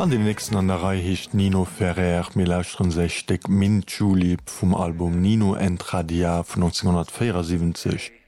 An den nächsten an der Reihe hicht Nino Ferrer Melausren sech Steck Min Julip vum Album Nino Entradia vu 1974.